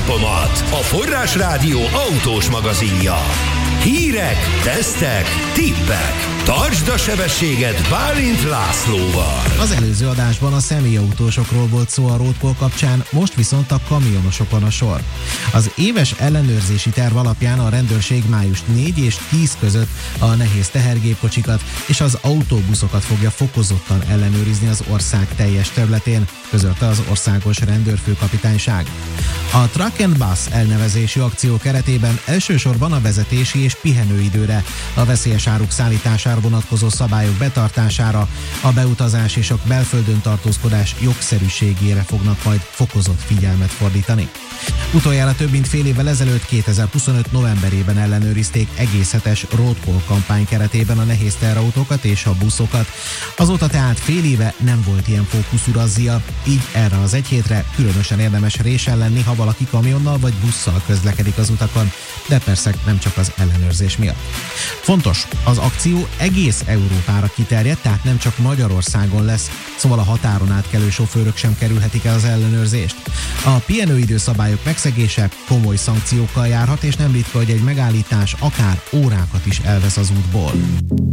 Tempomat, a Forrásrádió autós magazinja. Hírek, tesztek, tippek. Tartsd a sebességet Bálint Lászlóval. Az előző adásban a személyautósokról volt szó a road call kapcsán, most viszont a kamionosokon a sor. Az éves ellenőrzési terv alapján a rendőrség május 4 és 10 között a nehéz tehergépkocsikat és az autóbuszokat fogja fokozottan ellenőrizni az ország teljes területén, közölte az országos rendőrfőkapitányság. A Truck and Bus elnevezésű akció keretében elsősorban a vezetési és pihenőidőre, a veszélyes áruk szállítására vonatkozó szabályok betartására, a beutazás és a belföldön tartózkodás jogszerűségére fognak majd fokozott figyelmet fordítani. Utoljára több mint fél évvel ezelőtt 2025 novemberében ellenőrizték egész hetes road call kampány keretében a nehéz teherautókat és a buszokat. Azóta tehát fél éve nem volt ilyen fókuszú razzia, így erre az egy hétre különösen érdemes résen lenni, ha valaki kamionnal vagy busszal közlekedik az utakon, de persze nem csak az ellenőrzés miatt. Fontos, az akció egész Európára kiterjed, tehát nem csak Magyarországon lesz, szóval a határon átkelő sofőrök sem kerülhetik el az ellenőrzést. A pihenőidő szabályok megszegése komoly szankciókkal járhat, és nem ritka, hogy egy megállítás akár órákat is elvesz az útból.